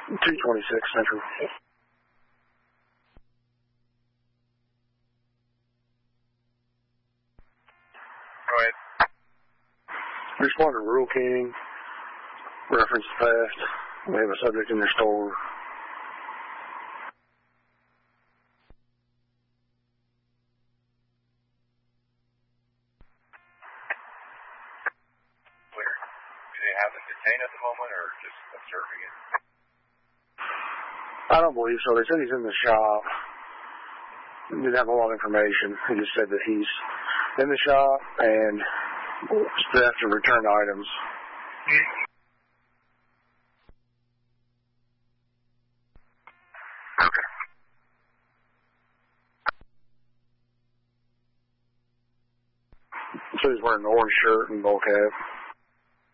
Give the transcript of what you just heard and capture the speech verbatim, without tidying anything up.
two twenty-six Central. Go ahead. Respond to Rural King. Reference theft. We have a subject in their store. Where? Do they have them detained at the moment or just observing it? I don't believe so. They said he's in the shop. Didn't have a lot of information. He just said that he's in the shop and theft and returned items. Okay. So he's wearing an orange shirt and bowl cap.